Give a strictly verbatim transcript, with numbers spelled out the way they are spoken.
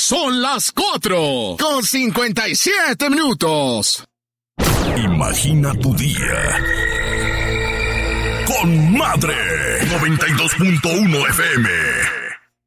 Son las cuatro con cincuenta y siete minutos. Imagina tu día con Madre noventa y dos punto uno F M.